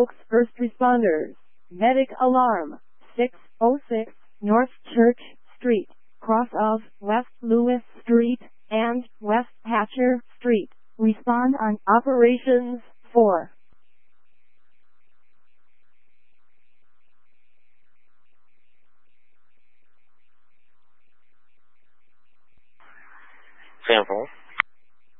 Oaks First Responders. Medic alarm. 606 North Church Street, cross of West Lewis Street and West Hatcher Street. Respond on Operations 4. Sample.